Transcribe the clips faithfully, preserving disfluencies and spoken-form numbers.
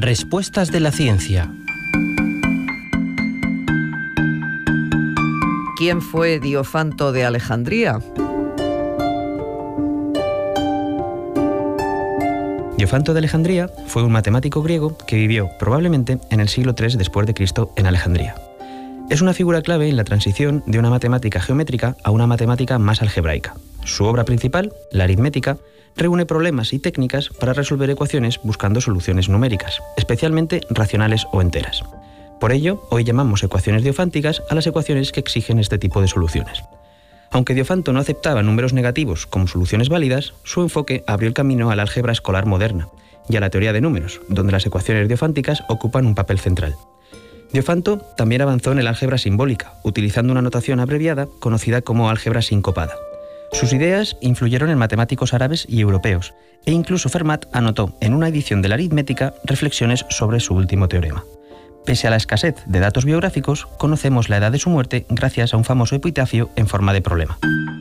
Respuestas de la ciencia. ¿Quién fue Diofanto de Alejandría? Diofanto de Alejandría fue un matemático griego que vivió probablemente en el siglo tercero después de Cristo en Alejandría. Es una figura clave en la transición de una matemática geométrica a una matemática más algebraica. Su obra principal, la aritmética, reúne problemas y técnicas para resolver ecuaciones buscando soluciones numéricas, especialmente racionales o enteras. Por ello, hoy llamamos ecuaciones diofánticas a las ecuaciones que exigen este tipo de soluciones. Aunque Diofanto no aceptaba números negativos como soluciones válidas, su enfoque abrió el camino a la álgebra escolar moderna y a la teoría de números, donde las ecuaciones diofánticas ocupan un papel central. Diofanto también avanzó en el álgebra simbólica, utilizando una notación abreviada conocida como álgebra sincopada. Sus ideas influyeron en matemáticos árabes y europeos, e incluso Fermat anotó en una edición de la aritmética reflexiones sobre su último teorema. Pese a la escasez de datos biográficos, conocemos la edad de su muerte gracias a un famoso epitafio en forma de problema.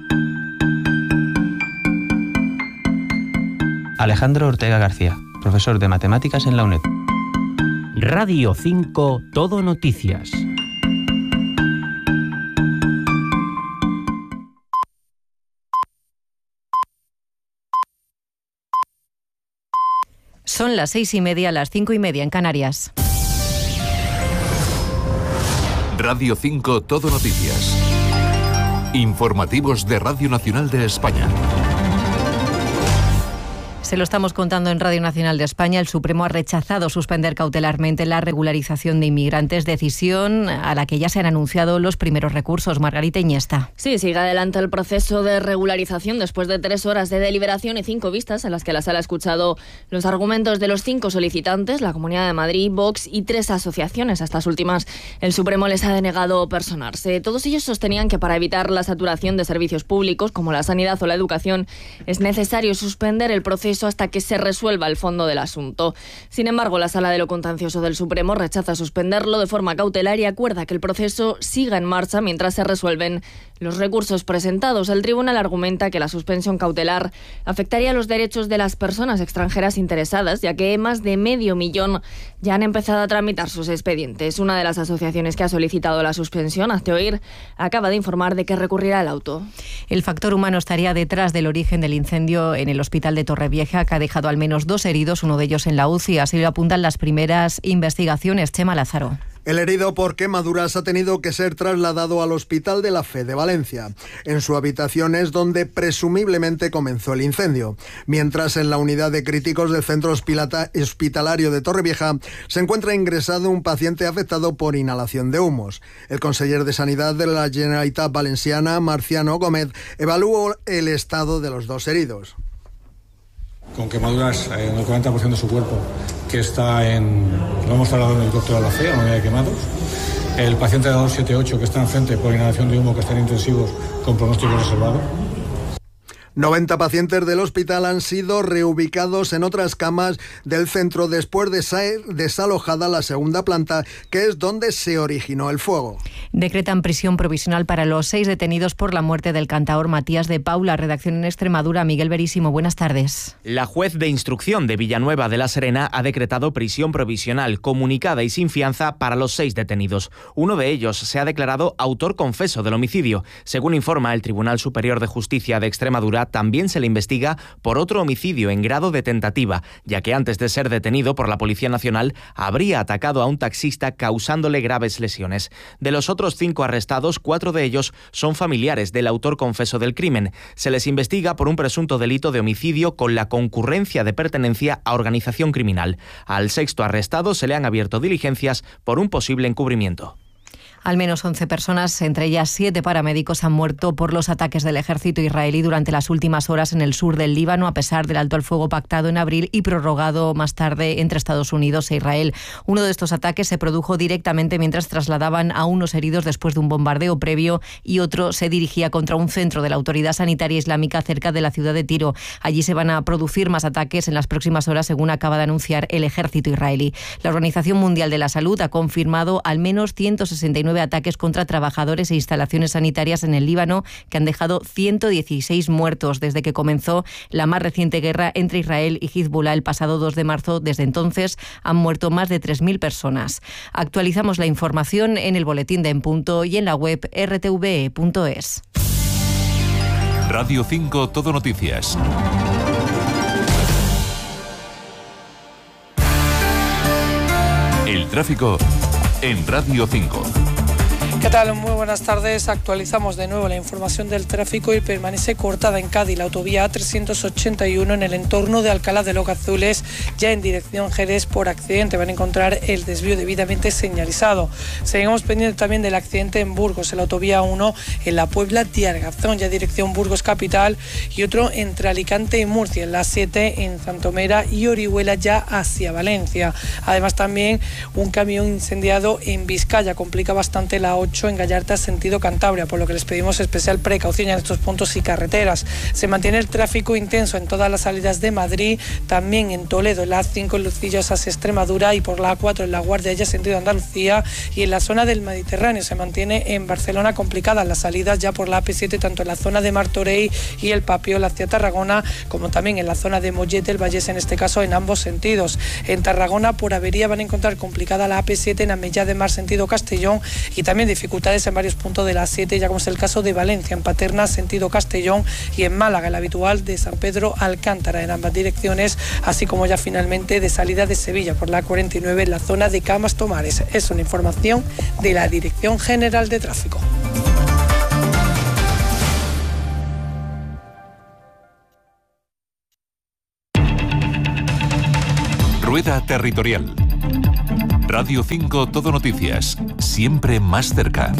Alejandro Ortega García, profesor de matemáticas en la UNED. Radio cinco, Todo Noticias. Son las seis y media, las cinco y media en Canarias. Radio cinco, Todo Noticias. Informativos de Radio Nacional de España. Se lo estamos contando en Radio Nacional de España. El Supremo ha rechazado suspender cautelarmente la regularización de inmigrantes, decisión a la que ya se han anunciado los primeros recursos. Margarita Iniesta. Sí, sigue adelante el proceso de regularización después de tres horas de deliberación y cinco vistas en las que la Sala ha escuchado los argumentos de los cinco solicitantes, la Comunidad de Madrid, Vox y tres asociaciones. A estas últimas, el Supremo les ha denegado personarse. Todos ellos sostenían que para evitar la saturación de servicios públicos, como la sanidad o la educación, es necesario suspender el proceso hasta que se resuelva el fondo del asunto. Sin embargo, la Sala de lo Contencioso del Supremo rechaza suspenderlo de forma cautelar y acuerda que el proceso siga en marcha mientras se resuelven los recursos presentados. El tribunal argumenta que la suspensión cautelar afectaría los derechos de las personas extranjeras interesadas, ya que más de medio millón ya han empezado a tramitar sus expedientes. Una de las asociaciones que ha solicitado la suspensión, Hazte Oír, acaba de informar de que recurrirá el auto. El factor humano estaría detrás del origen del incendio en el hospital de Torrevieja, que ha dejado al menos dos heridos, uno de ellos en la U C I. Así lo apuntan las primeras investigaciones. Chema Lázaro. El herido por quemaduras ha tenido que ser trasladado al Hospital de la Fe de Valencia. En su habitación es donde presumiblemente comenzó el incendio. Mientras en la unidad de críticos del centro hospitalario de Torrevieja se encuentra ingresado un paciente afectado por inhalación de humos. El conseller de Sanidad de la Generalitat Valenciana, Marciano Gómez, evaluó el estado de los dos heridos. Con quemaduras en el cuarenta por ciento de su cuerpo, que está en... Lo hemos trasladado en el helicóptero a la C E A, a la unidad de quemados. El paciente de la doscientos setenta y ocho, que está enfrente por inhalación de humo, que está en intensivos con pronóstico reservado. noventa pacientes del hospital han sido reubicados en otras camas del centro después de ser desalojada la segunda planta, que es donde se originó el fuego. Decretan prisión provisional para los seis detenidos por la muerte del cantaor Matías de Paula. Redacción en Extremadura, Miguel Verísimo. Buenas tardes. La juez de instrucción de Villanueva de la Serena ha decretado prisión provisional comunicada y sin fianza para los seis detenidos. Uno de ellos se ha declarado autor confeso del homicidio. Según informa el Tribunal Superior de Justicia de Extremadura, también se le investiga por otro homicidio en grado de tentativa, ya que antes de ser detenido por la Policía Nacional habría atacado a un taxista causándole graves lesiones. De los otros cinco arrestados, cuatro de ellos son familiares del autor confeso del crimen. Se les investiga por un presunto delito de homicidio con la concurrencia de pertenencia a organización criminal. Al sexto arrestado se le han abierto diligencias por un posible encubrimiento. Al menos once personas, entre ellas siete paramédicos, han muerto por los ataques del ejército israelí durante las últimas horas en el sur del Líbano, a pesar del alto el fuego pactado en abril y prorrogado más tarde entre Estados Unidos e Israel. Uno de estos ataques se produjo directamente mientras trasladaban a unos heridos después de un bombardeo previo y otro se dirigía contra un centro de la Autoridad Sanitaria Islámica cerca de la ciudad de Tiro. Allí se van a producir más ataques en las próximas horas, según acaba de anunciar el ejército israelí. La Organización Mundial de la Salud ha confirmado al menos ciento sesenta y nueve nueve ataques contra trabajadores e instalaciones sanitarias en el Líbano, que han dejado ciento dieciséis muertos desde que comenzó la más reciente guerra entre Israel y Hezbollah el pasado dos de marzo. Desde entonces han muerto más de tres mil personas. Actualizamos la información en el boletín de En Punto y en la web r t v e punto es. Radio cinco Todo Noticias. El tráfico en Radio cinco. ¿Qué tal? Muy buenas tardes. Actualizamos de nuevo la información del tráfico y permanece cortada en Cádiz la autovía A trescientos ochenta y uno en el entorno de Alcalá de los Gazules, ya en dirección Jerez por accidente. Van a encontrar el desvío debidamente señalizado. Seguimos pendientes también del accidente en Burgos, en la autovía uno en la Puebla de Argazón, ya dirección Burgos capital, y otro entre Alicante y Murcia, en la siete en Santomera y Orihuela, ya hacia Valencia. Además también un camión incendiado en Vizcaya, complica bastante la ocho en Gallarta sentido Cantabria, por lo que les pedimos especial precaución en estos puntos y carreteras. Se mantiene el tráfico intenso en todas las salidas de Madrid, también en Toledo, en la A cinco en Lucillos hacia Extremadura y por la A cuatro en La Guardia ya sentido Andalucía, y en la zona del Mediterráneo se mantiene en Barcelona complicadas las salidas ya por la A P siete, tanto en la zona de Martorell y el Papiol hacia Tarragona, como también en la zona de Mollet del Vallés, en este caso en ambos sentidos. En Tarragona por avería van a encontrar complicada la A P siete en Amellá de Mar sentido Castellón, y también dificultades en varios puntos de la siete, ya como es el caso de Valencia, en Paterna, sentido Castellón, y en Málaga, el habitual de San Pedro Alcántara, en ambas direcciones, así como ya finalmente de salida de Sevilla por la cuarenta y nueve en la zona de Camas Tomares. Es una información de la Dirección General de Tráfico. Rueda Territorial. Radio cinco Todo Noticias, siempre más cerca.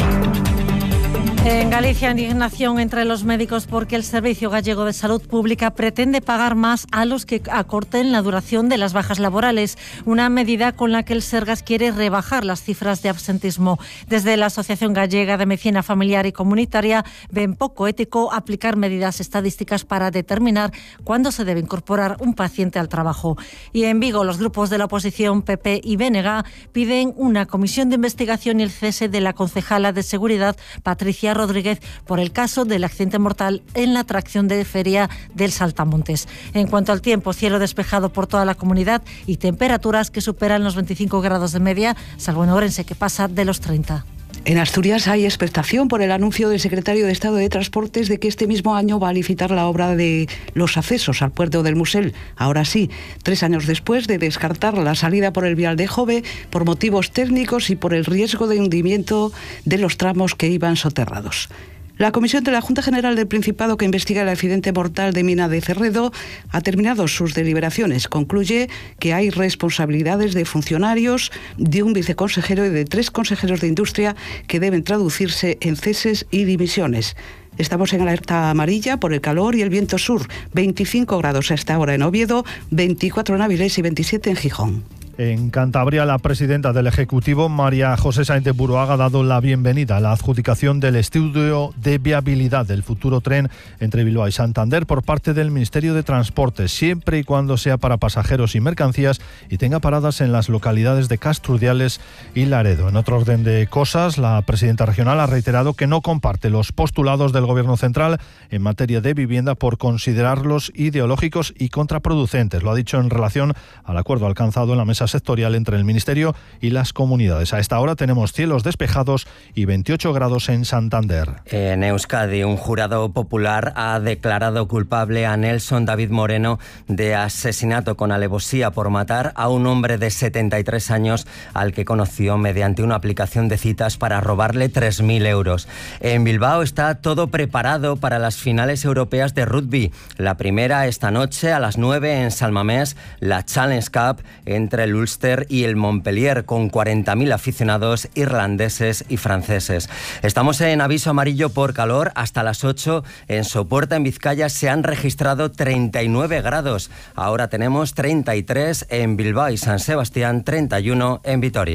En Galicia, indignación entre los médicos porque el Servicio Gallego de Salud Pública pretende pagar más a los que acorten la duración de las bajas laborales, una medida con la que el Sergas quiere rebajar las cifras de absentismo. Desde la Asociación Gallega de Medicina Familiar y Comunitaria ven poco ético aplicar medidas estadísticas para determinar cuándo se debe incorporar un paciente al trabajo. Y en Vigo, los grupos de la oposición P P y B N G piden una comisión de investigación y el cese de la concejala de Seguridad, Patricia Rodríguez, por el caso del accidente mortal en la atracción de feria del Saltamontes. En cuanto al tiempo, cielo despejado por toda la comunidad y temperaturas que superan los veinticinco grados de media, salvo en Ourense, que pasa de los treinta. En Asturias hay expectación por el anuncio del secretario de Estado de Transportes de que este mismo año va a licitar la obra de los accesos al puerto del Musel. Ahora sí, tres años después de descartar la salida por el vial de Jove por motivos técnicos y por el riesgo de hundimiento de los tramos que iban soterrados. La comisión de la Junta General del Principado que investiga el accidente mortal de Mina de Cerredo ha terminado sus deliberaciones. Concluye que hay responsabilidades de funcionarios, de un viceconsejero y de tres consejeros de Industria que deben traducirse en ceses y dimisiones. Estamos en alerta amarilla por el calor y el viento sur. veinticinco grados a esta hora en Oviedo, veinticuatro en Avilés y veintisiete en Gijón. En Cantabria, la presidenta del Ejecutivo, María José Sáenz de Buruaga, ha dado la bienvenida a la adjudicación del estudio de viabilidad del futuro tren entre Bilbao y Santander por parte del Ministerio de Transportes, siempre y cuando sea para pasajeros y mercancías y tenga paradas en las localidades de Castrudiales y Laredo. En otro orden de cosas, la presidenta regional ha reiterado que no comparte los postulados del Gobierno central en materia de vivienda por considerarlos ideológicos y contraproducentes. Lo ha dicho en relación al acuerdo alcanzado en la mesa sectorial entre el Ministerio y las comunidades. A esta hora tenemos cielos despejados y veintiocho grados en Santander. En Euskadi, un jurado popular ha declarado culpable a Nelson David Moreno de asesinato con alevosía por matar a un hombre de setenta y tres años al que conoció mediante una aplicación de citas para robarle tres mil euros. En Bilbao está todo preparado para las finales europeas de rugby. La primera esta noche a las nueve en San Mamés, la Challenge Cup entre el Ulster y el Montpellier, con cuarenta mil aficionados irlandeses y franceses. Estamos en aviso amarillo por calor hasta las ocho. En Sopuerta, en Vizcaya, se han registrado treinta y nueve grados. Ahora tenemos treinta y tres en Bilbao y San Sebastián, treinta y uno en Vitoria.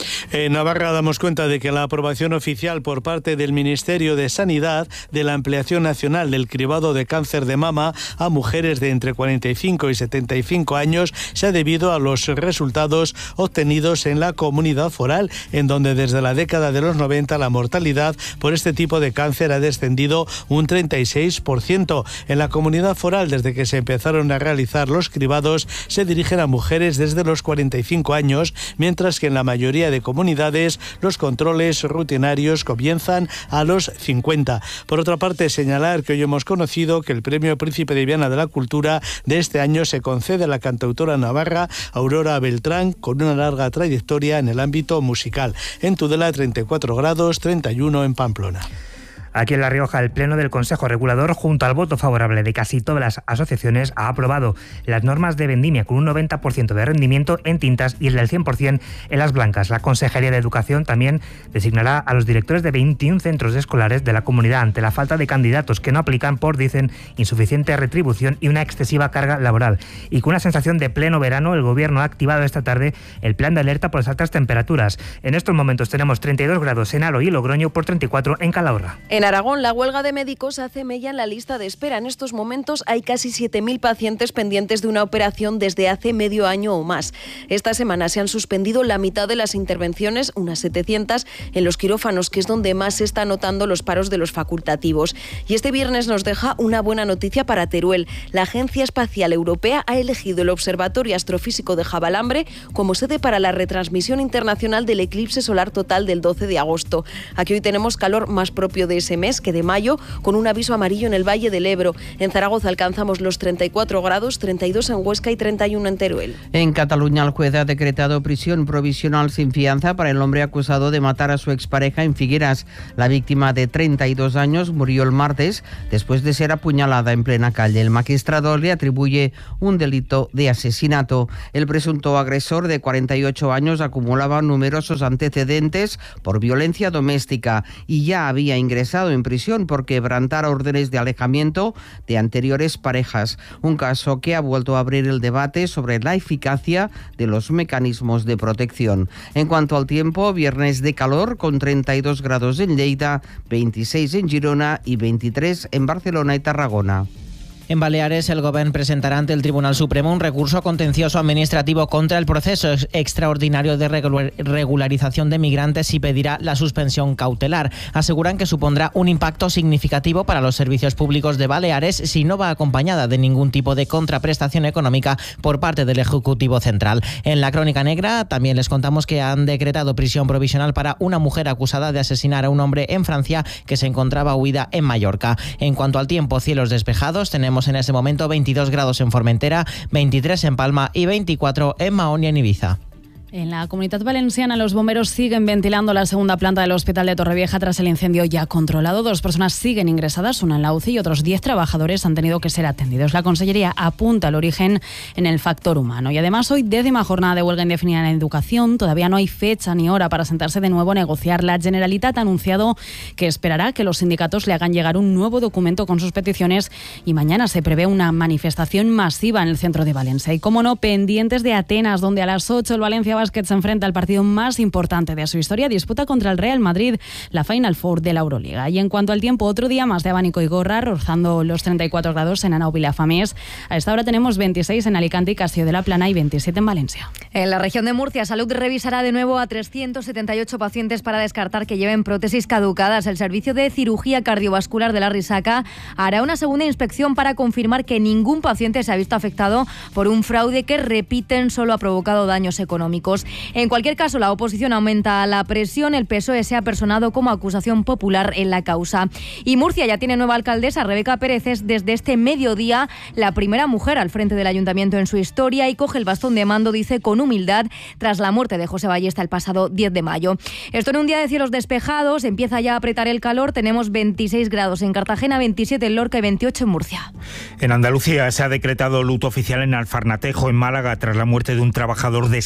En Navarra damos cuenta de que la aprobación oficial por parte del Ministerio de Sanidad de la ampliación nacional del cribado de cáncer de mama a mujeres de entre cuarenta y cinco y setenta y cinco años se ha debido a los resultados obtenidos en la comunidad foral, en donde desde la década de los noventa la mortalidad por este tipo de cáncer ha descendido un treinta y seis por ciento. En la comunidad foral, desde que se empezaron a realizar los cribados, se dirigen a mujeres desde los cuarenta y cinco años, mientras que en la mayoría de comunidades los controles rutinarios comienzan a los cincuenta. Por otra parte, señalar que hoy hemos conocido que el Premio Príncipe de Viana de la Cultura de este año se concede a la cantautora navarra Aurora Beltrán, con una larga trayectoria en el ámbito musical. En Tudela treinta y cuatro grados, treinta y uno en Pamplona. Aquí en La Rioja, el Pleno del Consejo Regulador, junto al voto favorable de casi todas las asociaciones, ha aprobado las normas de vendimia con un noventa por ciento de rendimiento en tintas y el del cien por ciento en las blancas. La Consejería de Educación también designará a los directores de veintiún centros escolares de la comunidad ante la falta de candidatos que no aplican por, dicen, insuficiente retribución y una excesiva carga laboral. Y con una sensación de pleno verano, el Gobierno ha activado esta tarde el plan de alerta por las altas temperaturas. En estos momentos tenemos treinta y dos grados en Aro y Logroño por treinta y cuatro en Calahorra. En Aragón, la huelga de médicos hace mella en la lista de espera. En estos momentos hay casi siete mil pacientes pendientes de una operación desde hace medio año o más. Esta semana se han suspendido la mitad de las intervenciones, unas setecientas, en los quirófanos, que es donde más se están notando los paros de los facultativos. Y este viernes nos deja una buena noticia para Teruel. La Agencia Espacial Europea ha elegido el Observatorio Astrofísico de Javalambre como sede para la retransmisión internacional del eclipse solar total del doce de agosto. Aquí hoy tenemos calor más propio de ese mes que de mayo, con un aviso amarillo en el Valle del Ebro. En Zaragoza alcanzamos los treinta y cuatro grados, treinta y dos en Huesca y treinta y uno en Teruel. En Cataluña, el juez ha decretado prisión provisional sin fianza para el hombre acusado de matar a su expareja en Figueras. La víctima, de treinta y dos años, murió el martes después de ser apuñalada en plena calle. El magistrado le atribuye un delito de asesinato. El presunto agresor, de cuarenta y ocho años, acumulaba numerosos antecedentes por violencia doméstica y ya había ingresado en prisión por quebrantar órdenes de alejamiento de anteriores parejas. Un caso que ha vuelto a abrir el debate sobre la eficacia de los mecanismos de protección. En cuanto al tiempo, viernes de calor con treinta y dos grados en Lleida, veintiséis en Girona y veintitrés en Barcelona y Tarragona. En Baleares, el Gobierno presentará ante el Tribunal Supremo un recurso contencioso administrativo contra el proceso extraordinario de regularización de migrantes y pedirá la suspensión cautelar. Aseguran que supondrá un impacto significativo para los servicios públicos de Baleares si no va acompañada de ningún tipo de contraprestación económica por parte del Ejecutivo Central. En la Crónica Negra también les contamos que han decretado prisión provisional para una mujer acusada de asesinar a un hombre en Francia que se encontraba huida en Mallorca. En cuanto al tiempo, cielos despejados, tenemos en ese momento veintidós grados en Formentera, veintitrés en Palma y veinticuatro en Mahón y en Ibiza. En la Comunidad Valenciana, los bomberos siguen ventilando la segunda planta del Hospital de Torrevieja tras el incendio ya controlado. Dos personas siguen ingresadas, una en la U C I y otros diez trabajadores han tenido que ser atendidos. La Consellería apunta al origen en el factor humano. Y además, hoy décima jornada de huelga indefinida en educación. Todavía no hay fecha ni hora para sentarse de nuevo a negociar. La Generalitat ha anunciado que esperará que los sindicatos le hagan llegar un nuevo documento con sus peticiones y mañana se prevé una manifestación masiva en el centro de Valencia. Y, como no, pendientes de Atenas, donde a las ocho el Valencia Basket se enfrenta al partido más importante de su historia, disputa contra el Real Madrid la Final Four de la Euroliga. Y en cuanto al tiempo, otro día más de abanico y gorra, rozando los treinta y cuatro grados en Anao Vilafamés. A esta hora tenemos veintiséis en Alicante y Castelló de la Plana y veintisiete en Valencia. En la región de Murcia, Salud revisará de nuevo a trescientos setenta y ocho pacientes para descartar que lleven prótesis caducadas. El Servicio de Cirugía Cardiovascular de la Risaca hará una segunda inspección para confirmar que ningún paciente se ha visto afectado por un fraude que, repiten, solo ha provocado daños económicos. En cualquier caso, la oposición aumenta la presión. El P S O E se ha personado como acusación popular en la causa. Y Murcia ya tiene nueva alcaldesa. Rebeca Pérez es desde este mediodía la primera mujer al frente del ayuntamiento en su historia y coge el bastón de mando, dice, con humildad, tras la muerte de José Ballesta el pasado diez de mayo. Esto en un día de cielos despejados. Empieza ya a apretar el calor. Tenemos veintiséis grados en Cartagena, veintisiete en Lorca y veintiocho en Murcia. En Andalucía se ha decretado luto oficial en Alfarnatejo, en Málaga, tras la muerte de un trabajador de sesenta y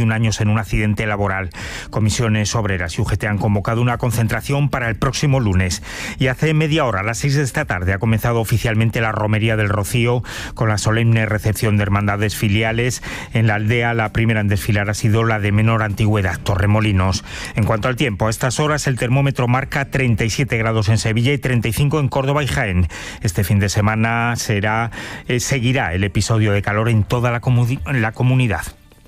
y un años en un accidente laboral. Comisiones Obreras y U G T han convocado una concentración para el próximo lunes. Y hace media hora, a las seis de esta tarde, ha comenzado oficialmente la Romería del Rocío con la solemne recepción de hermandades filiales. En la aldea, la primera en desfilar ha sido la de menor antigüedad, Torremolinos. En cuanto al tiempo, a estas horas el termómetro marca treinta y siete grados en Sevilla y treinta y cinco en Córdoba y Jaén. Este fin de semana será, eh, seguirá el episodio de calor en toda la, comuni- la comunidad.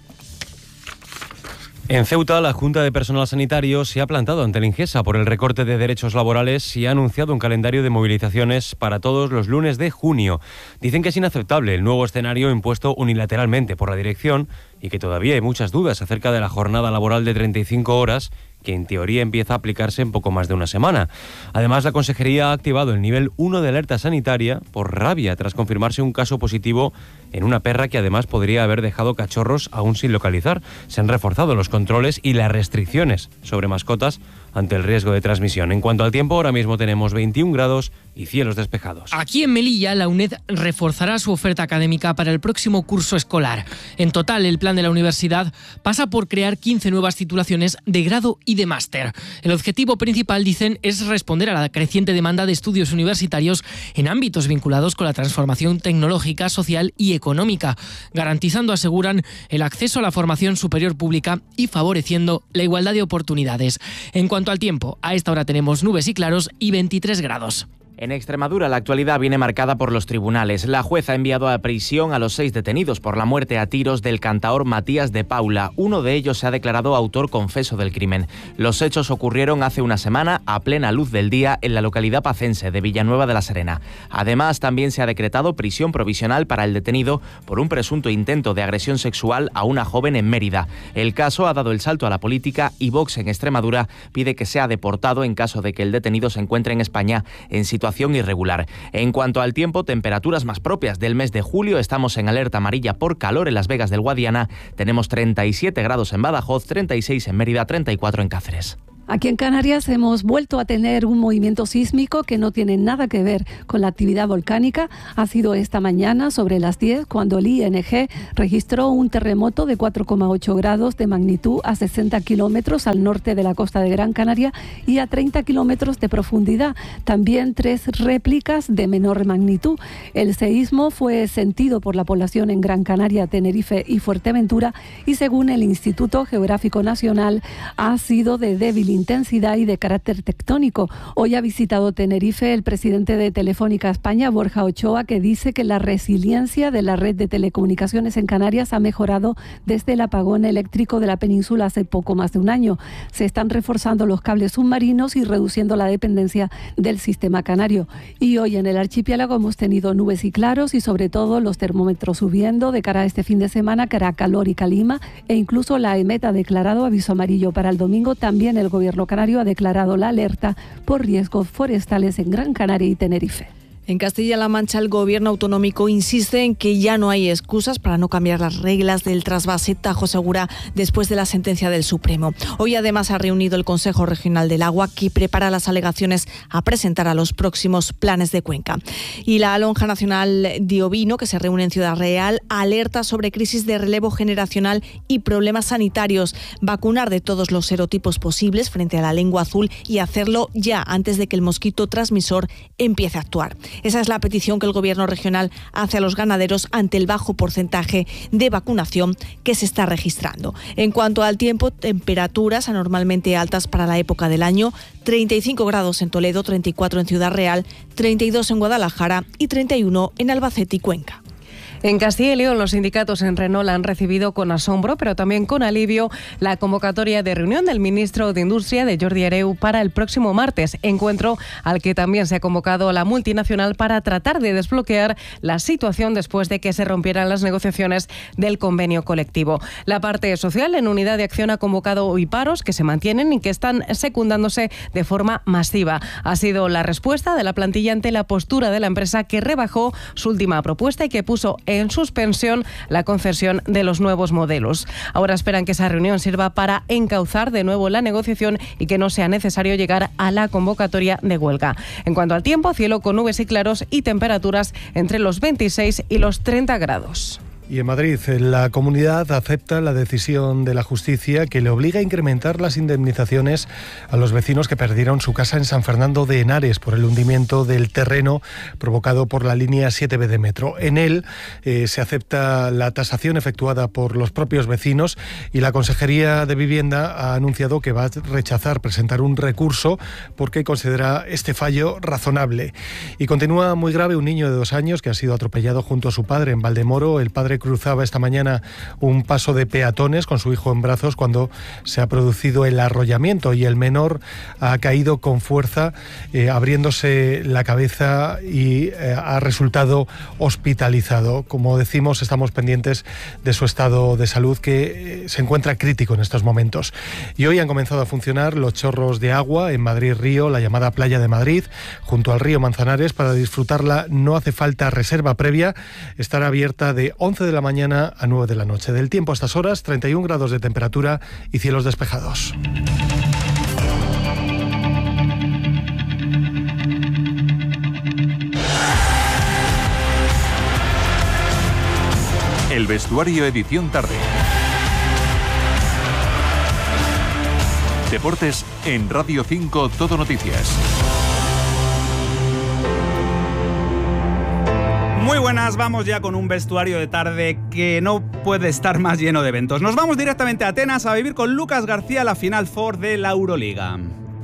En Ceuta, la Junta de Personal Sanitario se ha plantado ante la Ingesa por el recorte de derechos laborales y ha anunciado un calendario de movilizaciones para todos los lunes de junio. Dicen que es inaceptable el nuevo escenario impuesto unilateralmente por la dirección y que todavía hay muchas dudas acerca de la jornada laboral de treinta y cinco horas, que en teoría empieza a aplicarse en poco más de una semana. Además, la Consejería ha activado el nivel uno de alerta sanitaria por rabia tras confirmarse un caso positivo en una perra que además podría haber dejado cachorros aún sin localizar. Se han reforzado los controles y las restricciones sobre mascotas ante el riesgo de transmisión. En cuanto al tiempo, ahora mismo tenemos veintiún grados y cielos despejados. Aquí en Melilla, la UNED reforzará su oferta académica para el próximo curso escolar. En total, el plan de la universidad pasa por crear quince nuevas titulaciones de grado y de máster. El objetivo principal, dicen, es responder a la creciente demanda de estudios universitarios en ámbitos vinculados con la transformación tecnológica, social y económica, garantizando, aseguran, el acceso a la formación superior pública y favoreciendo la igualdad de oportunidades. En cuanto al tiempo, a esta hora tenemos nubes y claros y veintitrés grados. En Extremadura, la actualidad viene marcada por los tribunales. La jueza ha enviado a prisión a los seis detenidos por la muerte a tiros del cantaor Matías de Paula. Uno de ellos se ha declarado autor confeso del crimen. Los hechos ocurrieron hace una semana a plena luz del día en la localidad pacense de Villanueva de la Serena. Además, también se ha decretado prisión provisional para el detenido por un presunto intento de agresión sexual a una joven en Mérida. El caso ha dado el salto a la política y Vox en Extremadura pide que sea deportado en caso de que el detenido se encuentre en España en situación irregular. En cuanto al tiempo, temperaturas más propias del mes de julio. Estamos en alerta amarilla por calor en Las Vegas del Guadiana. Tenemos treinta y siete grados en Badajoz, treinta y seis en Mérida, treinta y cuatro en Cáceres. Aquí en Canarias hemos vuelto a tener un movimiento sísmico que no tiene nada que ver con la actividad volcánica. Ha sido esta mañana sobre las diez cuando el I N G registró un terremoto de cuatro coma ocho grados de magnitud a sesenta kilómetros al norte de la costa de Gran Canaria y a treinta kilómetros de profundidad. También tres réplicas de menor magnitud. El seísmo fue sentido por la población en Gran Canaria, Tenerife y Fuerteventura y según el Instituto Geográfico Nacional ha sido de débil intensidad y de carácter tectónico. Hoy ha visitado Tenerife el presidente de Telefónica España, Borja Ochoa, que dice que la resiliencia de la red de telecomunicaciones en Canarias ha mejorado desde el apagón eléctrico de la península hace poco más de un año. Se están reforzando los cables submarinos y reduciendo la dependencia del sistema canario. Y hoy en el archipiélago hemos tenido nubes y claros y sobre todo los termómetros subiendo de cara a este fin de semana, que hará calor y calima, e incluso la EMET ha declarado aviso amarillo para el domingo. También el gobierno El gobierno canario ha declarado la alerta por riesgos forestales en Gran Canaria y Tenerife. En Castilla-La Mancha, el gobierno autonómico insiste en que ya no hay excusas para no cambiar las reglas del trasvase Tajo Segura después de la sentencia del Supremo. Hoy además ha reunido el Consejo Regional del Agua, que prepara las alegaciones a presentar a los próximos planes de cuenca. Y la Lonja Nacional de Ovino, que se reúne en Ciudad Real, alerta sobre crisis de relevo generacional y problemas sanitarios. Vacunar de todos los serotipos posibles frente a la lengua azul y hacerlo ya antes de que el mosquito transmisor empiece a actuar. Esa es la petición que el Gobierno regional hace a los ganaderos ante el bajo porcentaje de vacunación que se está registrando. En cuanto al tiempo, temperaturas anormalmente altas para la época del año, treinta y cinco grados en Toledo, treinta y cuatro en Ciudad Real, treinta y dos en Guadalajara y treinta y uno en Albacete y Cuenca. En Castilla y León, los sindicatos en Renault han recibido con asombro, pero también con alivio, la convocatoria de reunión del ministro de Industria, de Jordi Hereu, para el próximo martes, encuentro al que también se ha convocado la multinacional para tratar de desbloquear la situación después de que se rompieran las negociaciones del convenio colectivo. La parte social, en Unidad de Acción, ha convocado hoy paros que se mantienen y que están secundándose de forma masiva. Ha sido la respuesta de la plantilla ante la postura de la empresa, que rebajó su última propuesta y que puso en suspensión la concesión de los nuevos modelos. Ahora esperan que esa reunión sirva para encauzar de nuevo la negociación y que no sea necesario llegar a la convocatoria de huelga. En cuanto al tiempo, cielo con nubes y claros y temperaturas entre los veintiséis y los treinta grados. Y en Madrid, la comunidad acepta la decisión de la justicia que le obliga a incrementar las indemnizaciones a los vecinos que perdieron su casa en San Fernando de Henares por el hundimiento del terreno provocado por la línea siete B de metro. En él eh, se acepta la tasación efectuada por los propios vecinos y la Consejería de Vivienda ha anunciado que va a rechazar presentar un recurso porque considera este fallo razonable. Y continúa muy grave un niño de dos años que ha sido atropellado junto a su padre en Valdemoro. El padre cruzaba esta mañana un paso de peatones con su hijo en brazos cuando se ha producido el arrollamiento y el menor ha caído con fuerza, eh, abriéndose la cabeza y eh, ha resultado hospitalizado. Como decimos, estamos pendientes de su estado de salud, que eh, se encuentra crítico en estos momentos. Y hoy han comenzado a funcionar los chorros de agua en Madrid Río, la llamada Playa de Madrid, junto al río Manzanares. Para disfrutarla no hace falta reserva previa, estará abierta de once de la mañana a nueve de la noche. Del tiempo a estas horas, treinta y un grados de temperatura y cielos despejados. El vestuario edición tarde. Deportes en Radio cinco Todo Noticias. Muy buenas, vamos ya con un vestuario de tarde que no puede estar más lleno de eventos. Nos vamos directamente a Atenas a vivir con Lucas García la Final Four de la Euroliga.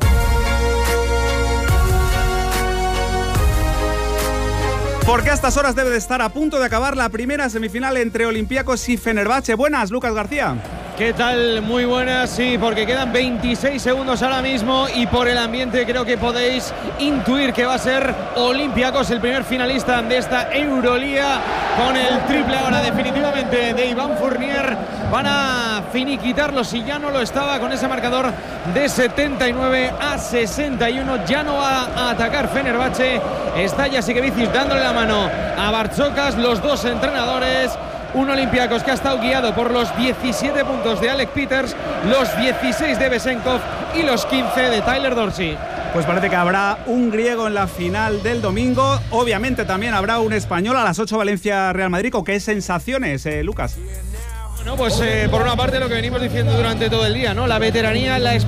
Porque a estas horas debe de estar a punto de acabar la primera semifinal entre Olympiacos y Fenerbahce. Buenas, Lucas García. ¿Qué tal? Muy buenas, sí, porque quedan veintiséis segundos ahora mismo y por el ambiente creo que podéis intuir que va a ser Olympiacos el primer finalista de esta Euroliga, con el triple ahora definitivamente de Iván Fournier. Van a finiquitarlo si ya no lo estaba con ese marcador de setenta y nueve a sesenta y uno. Ya no va a atacar Fenerbahce. Está Jasikevičius dándole la mano a Bartzokas, los dos entrenadores. Un Olympiacos que ha estado guiado por los diecisiete puntos de Alec Peters, los dieciséis de Besenkov y los quince de Tyler Dorsey. Pues parece que habrá un griego en la final del domingo. Obviamente también habrá un español a las ocho, Valencia-Real Madrid. ¿Con qué sensaciones, eh, Lucas? Bueno, pues eh, por una parte lo que venimos diciendo durante todo el día, ¿no? La veteranía, la experiencia